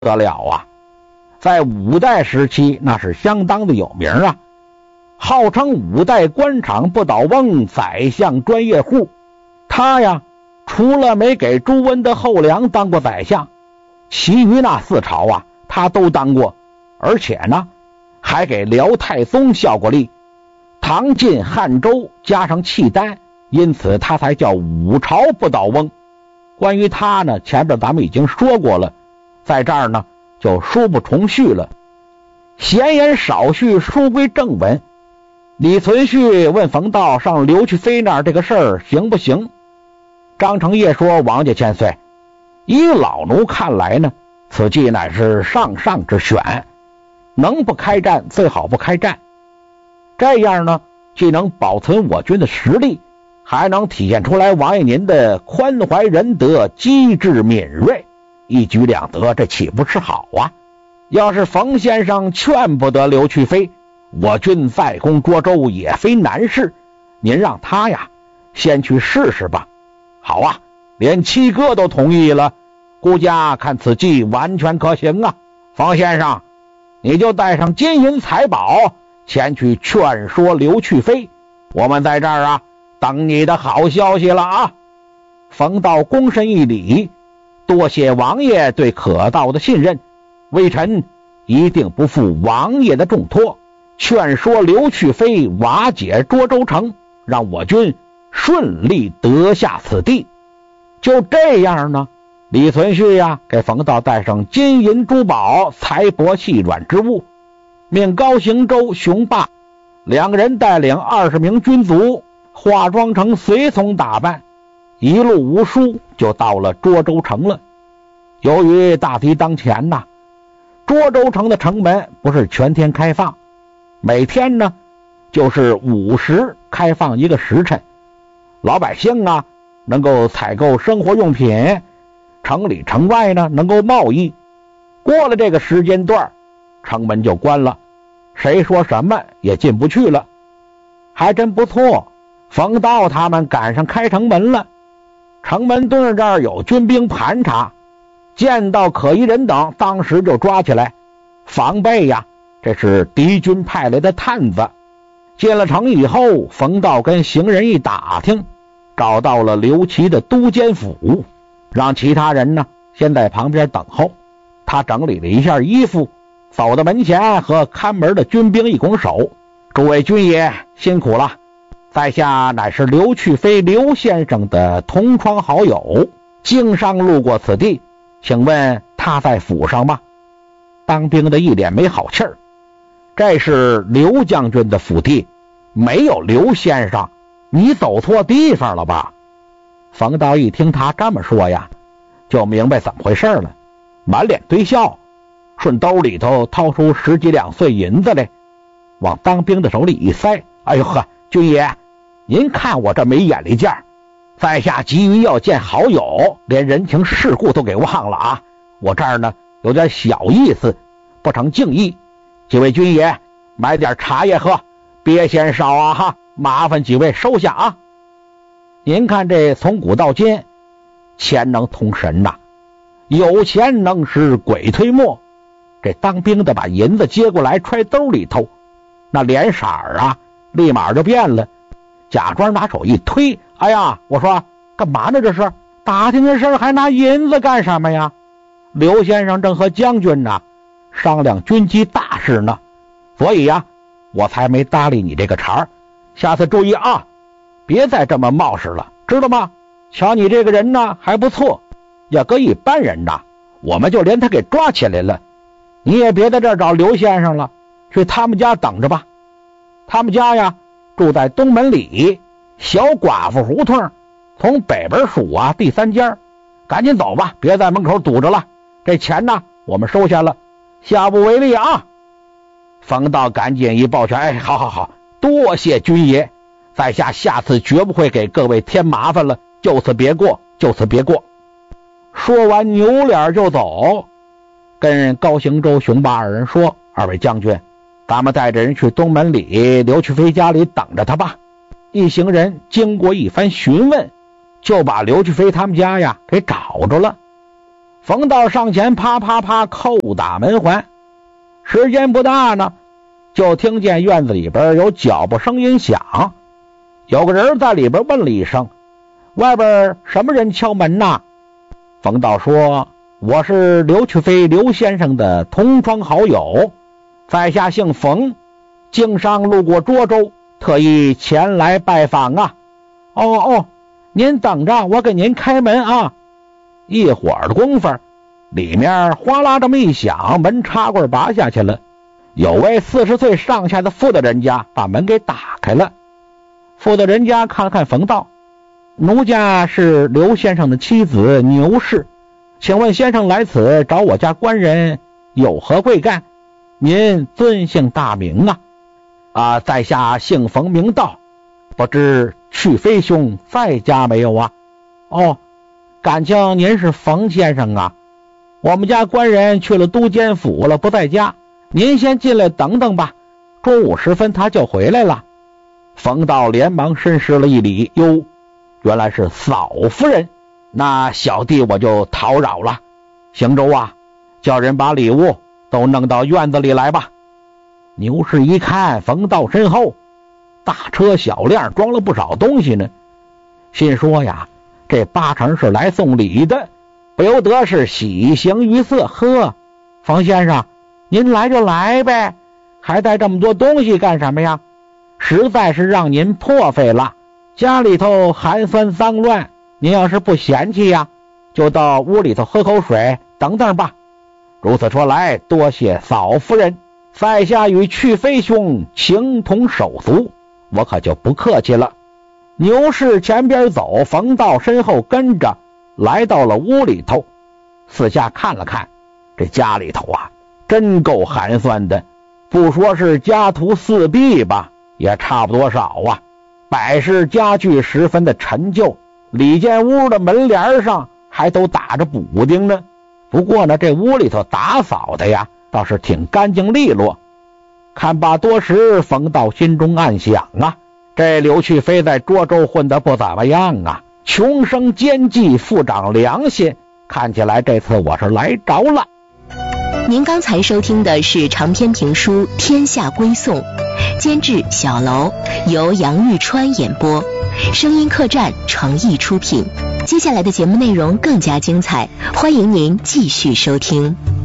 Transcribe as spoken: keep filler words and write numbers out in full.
得了啊，在五代时期那是相当的有名啊，号称五代官场不倒翁，宰相专业户。他呀，除了没给朱温的后梁当过宰相，其余那四朝啊他都当过，而且呢还给辽太宗效过力，唐晋汉周加上契丹，因此他才叫五朝不倒翁。关于他呢，前边咱们已经说过了，在这儿呢就书不重叙了。闲言少叙，书归正文。李存勖问冯道上刘去飞那儿这个事儿行不行？张承业说：王家千岁，以老奴看来呢，此计乃是上上之选，能不开战最好不开战，这样呢既能保存我军的实力，还能体现出来王爷您的宽怀仁德、机智敏锐，一举两得，这岂不是好啊？要是冯先生劝不得刘去飞，我军再攻涿州也非难事，您让他呀先去试试吧。好啊，连七哥都同意了，顾家看此计完全可行啊。冯先生，你就带上金银财宝前去劝说刘去飞，我们在这儿啊等你的好消息了啊。冯道躬身一礼，多谢王爷对可道的信任，微臣一定不负王爷的重托，劝说刘去飞瓦解涿州城，让我军顺利得下此地。就这样呢，李存勖呀给冯道带上金银珠宝、财帛细软之物，命高行周、熊霸两个人带领二十名军卒，化妆成随从打扮，一路无书就到了涿州城了。由于大敌当前呐，涿州城的城门不是全天开放，每天呢就是午时开放一个时辰，老百姓啊能够采购生活用品，城里城外呢能够贸易。过了这个时间段，城门就关了，谁说什么也进不去了。还真不错，冯道他们赶上开城门了。城门墩这儿有军兵盘查，见到可疑人等当时就抓起来，防备呀这是敌军派来的探子。进了城以后，冯道跟行人一打听，找到了刘琦的都监府，让其他人呢先在旁边等候。他整理了一下衣服，走到门前和看门的军兵一拱手：诸位军爷辛苦了，在下乃是刘去飞刘先生的同窗好友，经商路过此地，请问他在府上吗？当兵的一脸没好气儿：这是刘将军的府邸，没有刘先生，你走错地方了吧？冯道一听他这么说呀，就明白怎么回事了，满脸堆笑，顺兜里头掏出十几两碎银子来，往当兵的手里一塞：哎呦呵，军爷，您看我这没眼力劲儿，在下急于要见好友，连人情世故都给忘了啊！我这儿呢有点小意思，不成敬意，几位军爷买点茶叶喝，别嫌少啊哈，麻烦几位收下啊。您看这从古到今，钱能通神呐，有钱能使鬼推磨。这当兵的把银子接过来揣兜里头，那脸色啊立马就变了，假装拿手一推：哎呀，我说干嘛呢？这是打听这事还拿银子干什么呀？刘先生正和将军呢商量军机大事呢，所以呀我才没搭理你这个茬儿，下次注意啊，别再这么冒失了，知道吗？瞧你这个人呢还不错，要搁一般人呐，我们就连他给抓起来了。你也别在这儿找刘先生了，去他们家等着吧。他们家呀住在东门里小寡妇胡同，从北边数啊第三家，赶紧走吧，别在门口堵着了。这钱呢我们收下了，下不为例啊。冯道赶紧一抱拳：哎，好好好，多谢军爷，在下下次绝不会给各位添麻烦了，就此别过，就此别过。说完扭脸就走，跟高行周、熊霸二人说：二位将军，咱们带着人去东门里刘去飞家里等着他吧。一行人经过一番询问，就把刘去飞他们家呀给找着了。 冯道上前啪啪啪叩打门环，时间不大呢，就听见院子里边有脚步声音响，有个人在里边问了一声：外边什么人敲门呐？冯道说：我是刘去飞刘先生的同窗好友，在下姓冯，经商路过涿州，特意前来拜访啊。哦哦，您等着，我给您开门啊。一会儿的功夫，里面哗啦这么一响，门插棍拔下去了，有位四十岁上下的妇的人家把门给打开了。妇的人家看了看冯道：奴家是刘先生的妻子牛氏，请问先生来此找我家官人有何贵干？您尊姓大名啊？啊，在下姓冯名道，不知去飞兄在家没有啊？哦，感情您是冯先生啊，我们家官人去了都监府了，不在家，您先进来等等吧，中午时分他就回来了。冯道连忙深施了一礼：哟，原来是嫂夫人，那小弟我就叨扰了。行舟啊，叫人把礼物都弄到院子里来吧。牛氏一看冯道身后大车小辆装了不少东西呢，心说呀，这八成是来送礼的，不由得是喜形于色。呵，冯先生您来就来呗，还带这么多东西干什么呀？实在是让您破费了，家里头寒酸脏乱，您要是不嫌弃呀，就到屋里头喝口水等等吧。如此说来，多谢嫂夫人，在下与去飞兄情同手足，我可就不客气了。牛氏前边走，冯道身后跟着，来到了屋里头，四下看了看，这家里头啊真够寒酸的，不说是家徒四壁吧，也差不多少啊。摆饰家具十分的陈旧，里间屋的门帘上还都打着补丁呢。不过呢，这屋里头打扫的呀倒是挺干净利落。看罢多时，冯道心中暗想啊，这刘去飞在涿州混得不怎么样啊，穷生奸计，富长良心，看起来这次我是来着了。 您刚才收听的是长篇评书《天下归宋》，监制小楼，由杨玉川演播，声音客栈诚意出品。接下来的节目内容更加精彩，欢迎您继续收听。